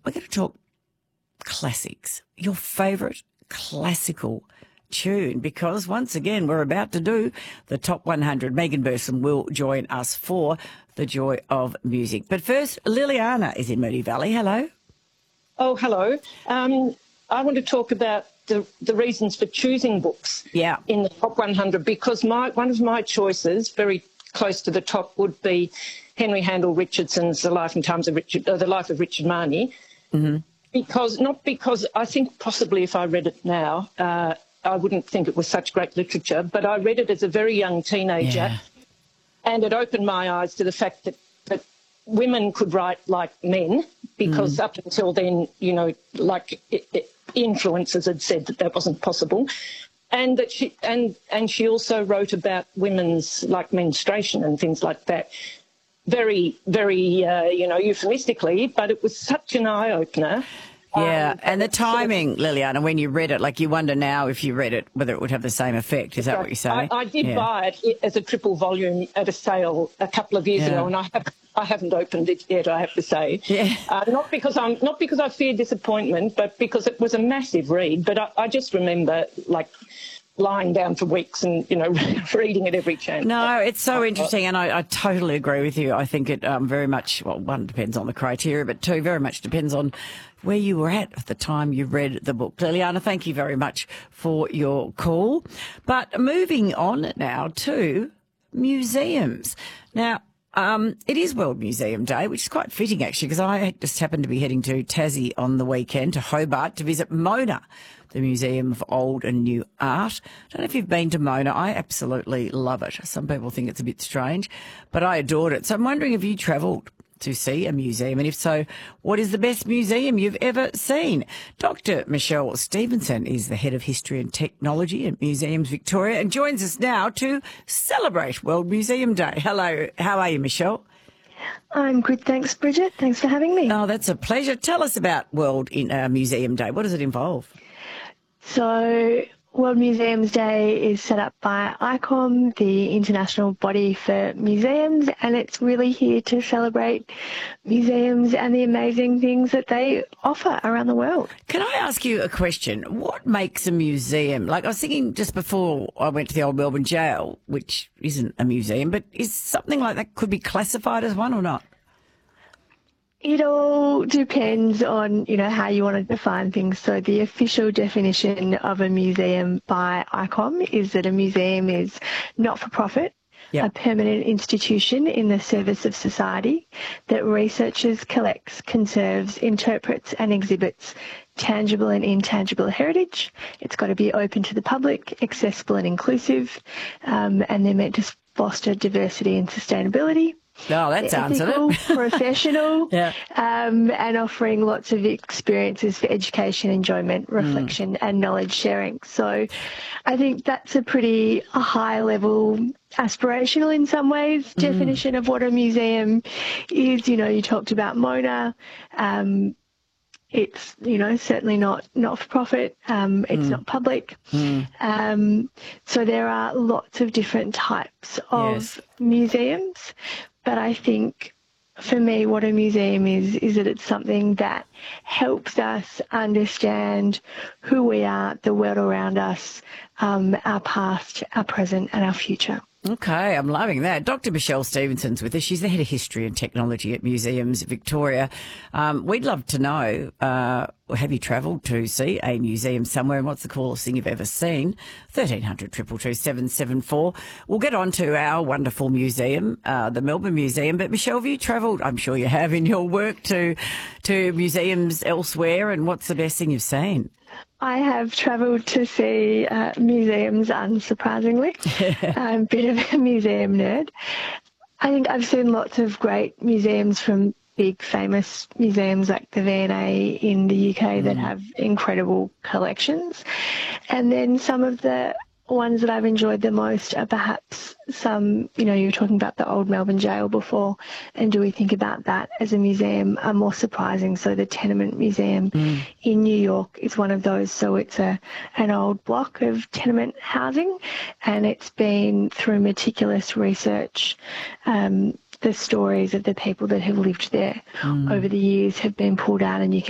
we're going to talk classics, your favourite classical tune, because once again we're about to do the top 100. Megan Burson will join us for the joy of music. But first, Liliana is in Moonee Valley. Hello. Oh, hello. I want to talk about the reasons for choosing books in the top 100, because one of my choices, very close to the top, would be Henry Handel Richardson's The Life of Richard Marnie. Mm-hmm. Not because I think possibly if I read it now, I wouldn't think it was such great literature, but I read it as a very young teenager, and it opened my eyes to the fact that women could write like men, because up until then, influencers had said that wasn't possible, and that she also wrote about women's menstruation and things like that, very, very euphemistically, but it was such an eye opener. Yeah, and the timing, Liliana, when you read it, you wonder now if you read it whether it would have the same effect. Is that what you're saying? I did buy it as a triple volume at a sale a couple of years ago, and I haven't opened it yet, I have to say. Yeah. Not because I fear disappointment, but because it was a massive read. But I just remember lying down for weeks and, reading it every chance. No, it's so interesting, and I totally agree with you. I think it very much, one, depends on the criteria, but two, very much depends on where you were at the time you read the book. Liliana, thank you very much for your call. But moving on now to museums. Now, it is World Museum Day, which is quite fitting, actually, because I just happened to be heading to Tassie on the weekend, to Hobart, to visit Mona, the Museum of Old and New Art. I don't know if you've been to Mona. I absolutely love it. Some people think it's a bit strange, but I adored it. So I'm wondering if you travelled to see a museum, and if so, what is the best museum you've ever seen? Dr. Michelle Stevenson is the Head of History and Technology at Museums Victoria and joins us now to celebrate World Museum Day. Hello, how are you, Michelle? I'm good, thanks, Bridget. Thanks for having me. Oh, that's a pleasure. Tell us about World Museum Day. What does it involve? So, World Museums Day is set up by ICOM, the international body for museums, and it's really here to celebrate museums and the amazing things that they offer around the world. Can I ask you a question? What makes a museum? I was thinking just before I went to the Old Melbourne Jail, which isn't a museum, but is something like that could be classified as one or not? It all depends on, how you want to define things. So the official definition of a museum by ICOM is that a museum is not-for-profit, a permanent institution in the service of society that researches, collects, conserves, interprets and exhibits tangible and intangible heritage. It's got to be open to the public, accessible and inclusive, and they're meant to foster diversity and sustainability. Oh, that's answered it. Professional, and offering lots of experiences for education, enjoyment, reflection and knowledge sharing. So I think that's a pretty high-level, aspirational in some ways, definition of what a museum is. You talked about Mona. It's, certainly not for profit. It's not public. So there are lots of different types of museums. But I think for me what a museum is that it's something that helps us understand who we are, the world around us, our past, our present and our future. Okay, I'm loving that. Dr. Michelle Stevenson's with us. She's the Head of History and Technology at Museums Victoria. We'd love to know, have you travelled to see a museum somewhere, and what's the coolest thing you've ever seen? 1300 222 774. We'll get on to our wonderful museum, the Melbourne Museum. But Michelle, have you travelled, I'm sure you have in your work, to museums elsewhere, and what's the best thing you've seen? I have travelled to see museums, unsurprisingly. I'm a bit of a museum nerd. I think I've seen lots of great museums, from big famous museums like the V&A in the UK that have incredible collections. And then some of the ones that I've enjoyed the most are perhaps some, you were talking about the Old Melbourne Jail before, and do we think about that as a museum, are more surprising. So the Tenement Museum in New York is one of those. So it's an old block of tenement housing, and it's been through meticulous research. The stories of the people that have lived there over the years have been pulled out, and you can